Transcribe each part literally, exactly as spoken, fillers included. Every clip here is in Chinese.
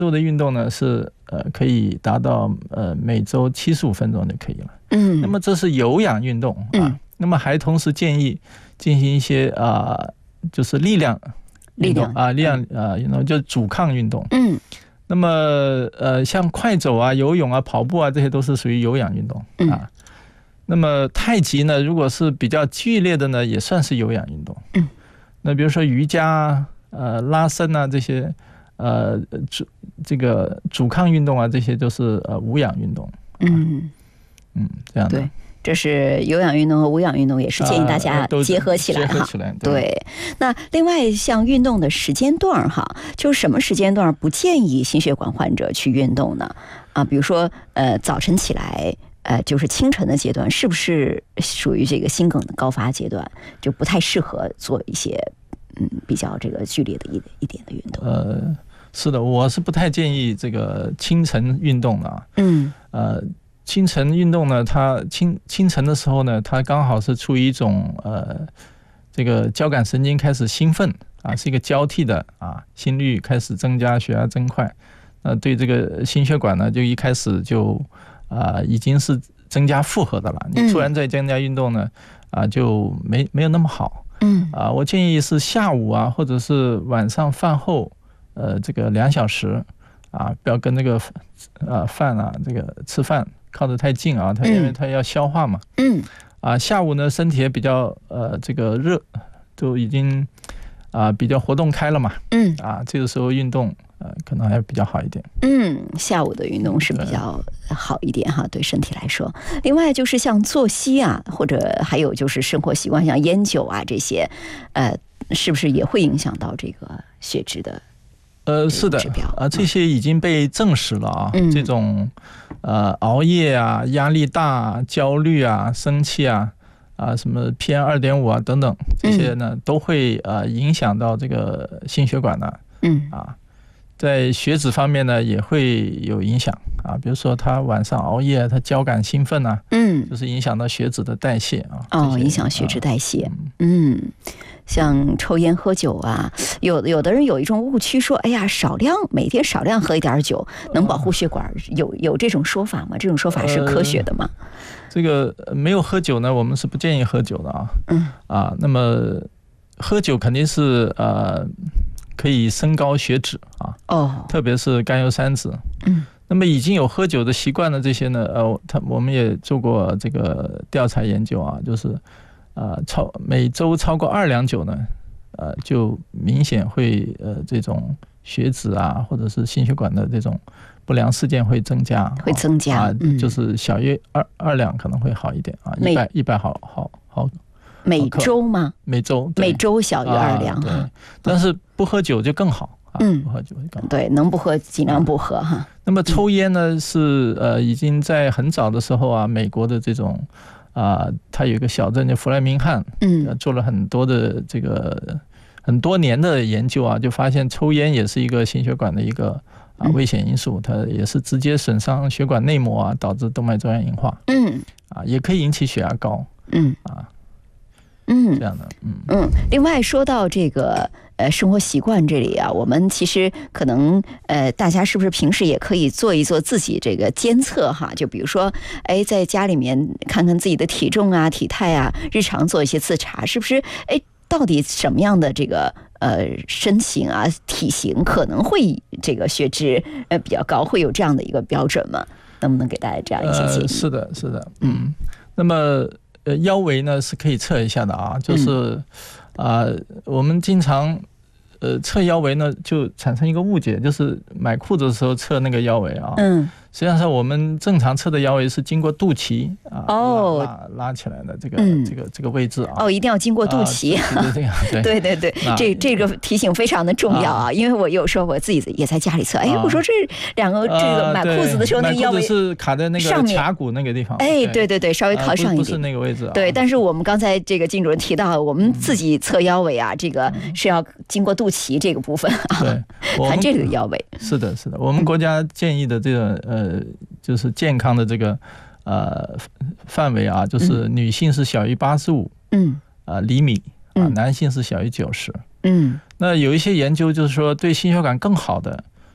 做的运动呢是呃可以达到呃每周七十五分钟就可以了。 嗯， 那么这是有氧运动啊。嗯、那么还同时建议进行一些啊、呃、就是力量运动啊，力量啊运动就是阻抗运动。 嗯。 那么呃像快走啊、游泳啊、跑步啊，这些都是属于有氧运动啊。嗯、那么太极呢，如果是比较剧烈的呢，也算是有氧运动。 嗯。 那比如说瑜伽、呃拉伸啊这些。呃，阻这个阻抗运动啊，这些都是呃无氧运动。 嗯嗯，这样的。 对，这是有氧运动和无氧运动，也是建议大家结合起来哈。 呃、结合起来。 对。对，那另外像运动的时间段哈，就是什么时间段不建议心血管患者去运动呢？啊，比如说呃早晨起来。呃，就是清晨的阶段，是不是属于这个心梗的高发阶段，就不太适合做一些嗯比较这个剧烈的一一点的运动？ 呃。是的，我是不太建议这个清晨运动的啊。 嗯， 呃，清晨运动呢，它清清晨的时候呢，它刚好是处于一种呃，这个交感神经开始兴奋啊，是一个交替的啊，心率开始增加，血压增快，那对这个心血管呢，就一开始就啊、呃、已经是增加负荷的了。你突然再增加运动呢，啊、呃、就没没有那么好。 嗯， 啊、呃，我建议是下午啊，或者是晚上饭后。呃，这个两小时啊，不要跟那个呃饭啊，这个吃饭靠得太近啊，它因为它要消化嘛。 嗯。 啊，下午呢身体也比较呃这个热，就已经啊比较活动开了嘛。 嗯。 啊，这个时候运动呃可能还比较好一点。 嗯，下午的运动是比较好一点哈，对身体来说。另外就是像作息啊，或者还有就是生活习惯，像烟酒啊这些，呃，是不是也会影响到这个血脂的？ 呃，是的，啊，这些已经被证实了啊。 嗯、 这种呃熬夜啊、压力大、焦虑啊、生气啊、啊什么 P M 二点五 啊等等，这些呢、嗯、都会呃影响到这个心血管的。 嗯啊，在血脂方面呢也会有影响啊，比如说他晚上熬夜，他交感兴奋啊， 嗯， 就是影响到血脂的代谢啊。 哦，影响血脂代谢，嗯。嗯像抽烟喝酒啊，有有的人有一种误区说，哎呀，少量每天少量喝一点酒能保护血管，有有这种说法吗？这种说法是科学的吗？呃、 这个没有喝酒呢，我们是不建议喝酒的啊。 嗯啊，那么喝酒肯定是呃可以升高血脂啊。 哦， 特别是甘油三酯。 嗯。 那么已经有喝酒的习惯的这些呢，呃，他我们也做过这个调查研究啊，就是。呃，超每周超过二两酒呢，呃，就明显会呃这种血脂啊，或者是心血管的这种不良事件会增加， 会增加啊，嗯、就是小于二二两可能会好一点啊，一百一百毫毫毫。 每周吗？ 每周， 每周小于二两哈、 啊。但是不喝酒就更好。啊、 嗯， 不喝酒更好。 对，能不喝尽量不喝哈、啊。 那么抽烟呢，是呃已经在很早的时候啊，美国的这种。啊，他有一个小镇叫弗莱明汉， 嗯， 做了很多的这个很多年的研究啊，就发现抽烟也是一个心血管的一个啊危险因素，它也是直接损伤血管内膜啊，导致动脉粥样硬化， 嗯， 啊，也可以引起血压高， 嗯， 啊， 嗯， 这样的，嗯嗯。另外说到这个。呃，生活习惯这里啊，我们其实可能呃，大家是不是平时也可以做一做自己这个监测哈？就比如说，哎，在家里面看看自己的体重啊、体态啊，日常做一些自查，是不是？哎，到底什么样的这个呃身形啊、体型可能会这个血脂呃比较高，会有这样的一个标准吗？能不能给大家这样一些建议？ 呃、是的，是的，嗯。那么呃，腰围呢是可以测一下的啊，就是啊、呃，我们经常。呃，测腰围呢，就产生一个误解，就是买裤子的时候测那个腰围啊。 嗯。 实际上是我们正常测的腰围是经过肚脐啊、 哦、 拉, 拉起来的这个、 嗯、 这个这个位置啊。 哦，一定要经过肚脐。 啊、对, 对, 对对对，这这个提醒非常的重要啊，啊因为我有时候我自己也在家里测，哎，我说这两个这个买裤子的时候，那个腰围是卡在那个髂骨那个地方。 哎，对对对，稍微靠上一点， 不是那个位置、啊。 对，但是我们刚才这个金主任提到，我们自己测腰围啊，这个是要经过肚脐这个部分啊。 对， 看这个腰围。 是的，是的，我们国家建议的这个呃，就是健康的这个呃范围啊，就是女性是小于八十五，嗯，啊厘米啊、呃，男性是小于九十， 嗯。 那有一些研究就是说，对心血管更好的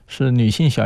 是女性小